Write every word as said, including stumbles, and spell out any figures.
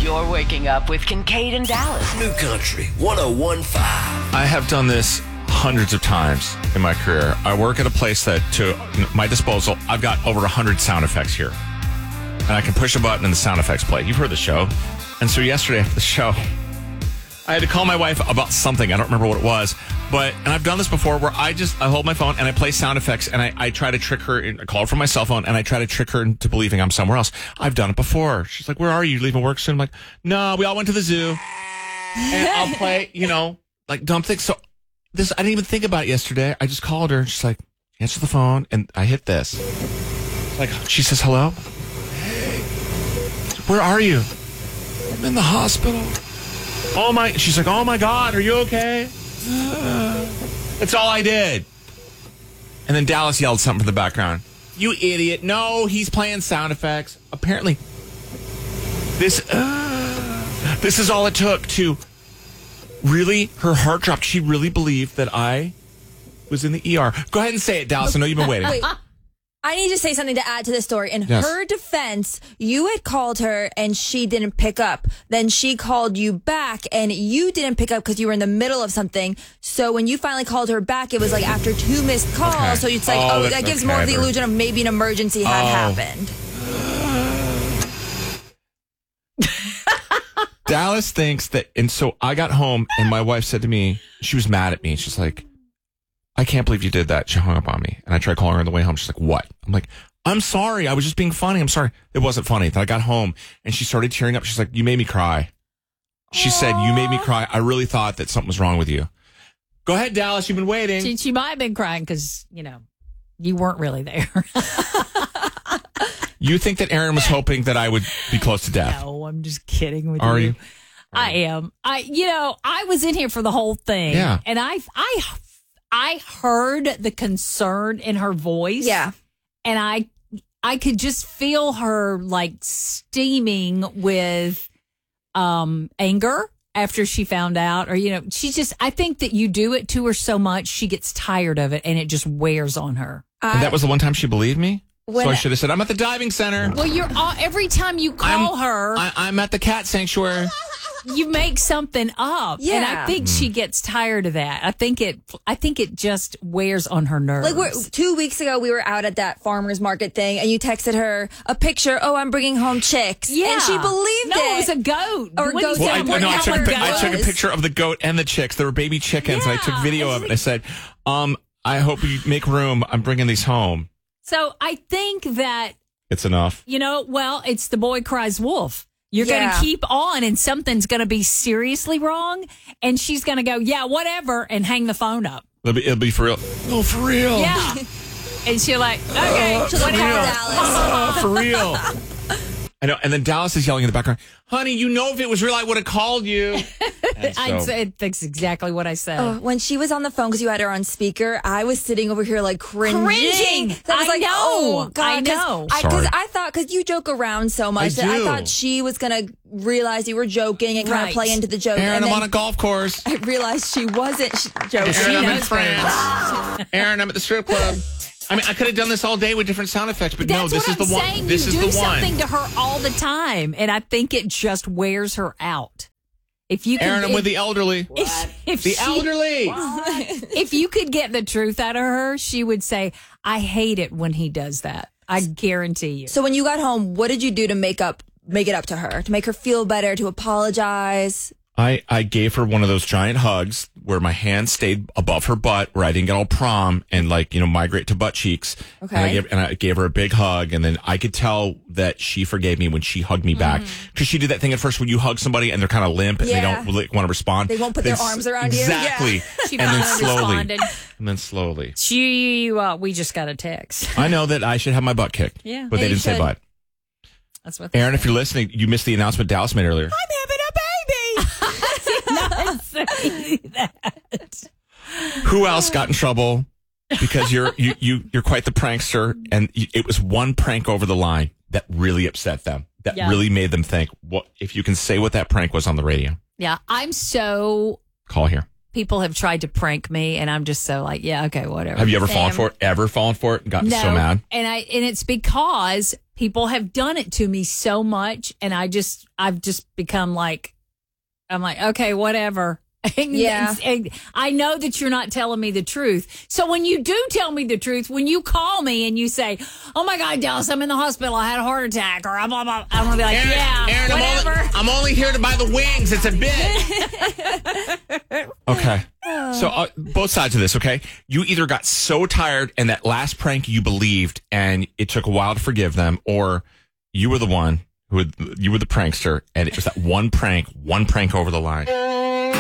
You're waking up with Kincaid and Dallas. New Country one oh one point five. I have done this hundreds of times in my career. I work at a place that, to my disposal, I've got over one hundred sound effects here. And I can push a button and the sound effects play. You've heard the show. And so yesterday after the show, I had to call my wife about something. I don't remember what it was. But, and I've done this before where I just, I hold my phone and I play sound effects and I, I try to trick her, I call her from my cell phone and I try to trick her into believing I'm somewhere else. I've done it before. She's like, where are you? You leaving work soon? I'm like, no, we all went to the zoo. And I'll play, you know, like dumb things. So this, I didn't even think about it yesterday. I just called her. She's like, answer the phone. And I hit this. Like, she says, hello? Hey, where are you? I'm in the hospital. Oh my, she's like, oh my God, are you okay? Uh, that's all I did. And then Dallas yelled something from the background. You idiot. No, he's playing sound effects. Apparently, this, uh, this is all it took to really, her heart dropped. She really believed that I was in the E R. Go ahead and say it, Dallas. I know you've been waiting. Wait. I need to say something to add to the story. In Yes. her defense, you had called her and she didn't pick up. Then she called you back and you didn't pick up because you were in the middle of something. So when you finally called her back, it was like after two missed calls. Okay. So it's like, Oh, oh, that- that gives okay, more of the I've heard. illusion of maybe an emergency had Oh. happened. Dallas thinks that, and so I got home and my wife said to me, she was mad at me. She's like, I can't believe you did that. She hung up on me. And I tried calling her on the way home. She's like, what? I'm like, I'm sorry. I was just being funny. I'm sorry. It wasn't funny. Then I got home and she started tearing up. She's like, you made me cry. She Aww. said, you made me cry. I really thought that something was wrong with you. Go ahead, Dallas. You've been waiting. She, she might have been crying because, you know, you weren't really there. You think that Aaron was hoping that I would be close to death? No, I'm just kidding with Are you. you? I am. I, you know, I was in here for the whole thing. Yeah. And I, I, I heard the concern in her voice. Yeah. And I, I could just feel her like steaming with, um, anger after she found out, or, you know, she just, I think that you do it to her so much, she gets tired of it and it just wears on her. And that was the one time she believed me? When so I should have said, I'm at the diving center. Well, you're all, every time you call I'm, her, I, I'm at the cat sanctuary. you make something up. Yeah. And I think she gets tired of that. I think it I think it just wears on her nerves. Like we're, two weeks ago, we were out at that farmer's market thing, and you texted her a picture. Oh, I'm bringing home chicks. yeah. And she believed no, it. it was a goat. Or What goat do you Well, I, say? What no, I, kind took a, of pic- I took a goats? picture of the goat and the chicks. They were baby chickens. And I took Yeah. video of it. I said, um, I hope you make room. I'm bringing these home. So I think that, It's enough. you know, well, it's the boy cries wolf. You're going Yeah. to keep on and something's going to be seriously wrong. And she's going to go, yeah, whatever, and hang the phone up. It'll be, it'll be for real. No, for real. Yeah. And she'll like, okay, She'll like, whatever. call Dallas. Oh, for real. I know. And then Dallas is yelling in the background, honey, you know if it was real, I would have called you. And I'd so- say that's exactly what I said. Oh, when she was on the phone because you had her on speaker, I was sitting over here like cringing. Cringing. 'Cause I was I like, know. oh, God. I 'cause know. I, 'cause Sorry. I thought, because you joke around so much, I that I do. thought she was going to realize you were joking and kind Right. of play into the joke. Aaron, and I'm then on a golf course. I realized she wasn't sh- joking. Aaron, I'm in knows France. Aaron, I'm at the strip club. I mean, I could have done this all day with different sound effects, but no, That's this what is I'm the saying. one. This you is do the one. something to her all the time, and I think it just wears her out. If you, can, Aaron, I'm if, with the elderly. if, if The she- elderly. if you could get the truth out of her, she would say, "I hate it when he does that." I guarantee you. So when you got home, what did you do to make up, make it up to her, to make her feel better, to apologize? I, I gave her one of those giant hugs where my hand stayed above her butt, where I didn't get all prom and like, you know, migrate to butt cheeks. Okay. And I gave, and I gave her a big hug. And then I could tell that she forgave me when she hugged me back. Cause she did that thing at first when you hug somebody and they're kind of limp and Yeah. they don't really want to respond. They won't put Then their s- arms around you. Yeah. Exactly. She And then finally slowly. responded. And then slowly. She, uh, we just got a text. I know that I should have my butt kicked. Yeah. But Yeah, they you didn't say should. butt. That's what. Aaron, if you're listening, you missed the announcement Dallas made earlier. I'm having a baby. Not say that. Who else got in trouble because you're you, you you're quite the prankster, and you, it was one prank over the line that really upset them, that Yeah. really made them think, what if you can say what that prank was on the radio? Yeah, I'm so. Call here. People have tried to prank me, and I'm just so like, yeah, okay, whatever. Have you ever fallen Same. for it? Ever fallen for it and gotten no, so mad? and I and it's because people have done it to me so much, and I just, I've just become like, I'm like, okay, whatever. Yeah. And I know that you're not telling me the truth. So when you do tell me the truth, when you call me and you say, oh my God, Dallas, I'm in the hospital, I had a heart attack, or I'm, I'm, I'm going to be like, Aaron, yeah, Aaron, whatever. I'm only, I'm only here to buy the wings. It's a bit. Okay. So uh, both sides of this, okay? You either got so tired and that last prank you believed and it took a while to forgive them, or you were the one who, had, you were the prankster and it was that one prank, one prank over the line.